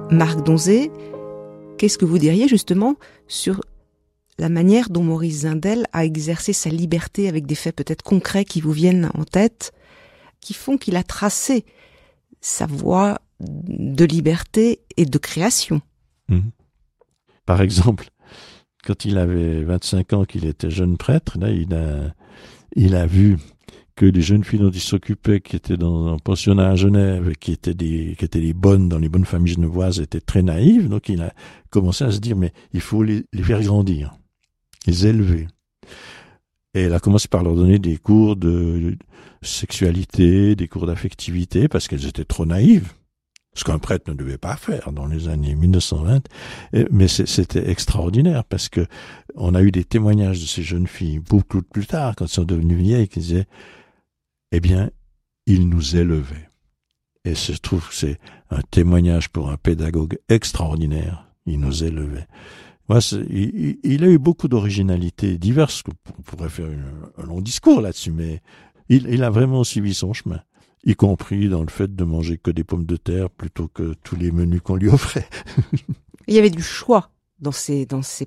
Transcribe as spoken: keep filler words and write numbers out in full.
Marc Donzé, qu'est-ce que vous diriez justement sur la manière dont Maurice Zindel a exercé sa liberté avec des faits peut-être concrets qui vous viennent en tête, qui font qu'il a tracé sa voie de liberté et de création? Mmh. Par exemple, quand il avait vingt-cinq ans, qu'il était jeune prêtre, là, il a, il a vu que les jeunes filles dont il s'occupait, qui étaient dans un pensionnat à Genève, et qui étaient des, qui étaient les bonnes, dans les bonnes familles genevoises, étaient très naïves. Donc il a commencé à se dire, mais il faut les, les faire grandir, les élever. Et elle a commencé par leur donner des cours de sexualité, des cours d'affectivité, parce qu'elles étaient trop naïves. Ce qu'un prêtre ne devait pas faire dans les années mille neuf cent vingt. Mais c'était extraordinaire, parce que on a eu des témoignages de ces jeunes filles, beaucoup plus tard, quand elles sont devenues vieilles, qui disaient, eh bien, il nous élevait. Et je trouve que c'est un témoignage pour un pédagogue extraordinaire. Il nous élevait. Moi, il, il a eu beaucoup d'originalités diverses. On pourrait faire une, un long discours là-dessus, mais il, il a vraiment suivi son chemin, y compris dans le fait de manger que des pommes de terre plutôt que tous les menus qu'on lui offrait. Il y avait du choix dans ces, dans ces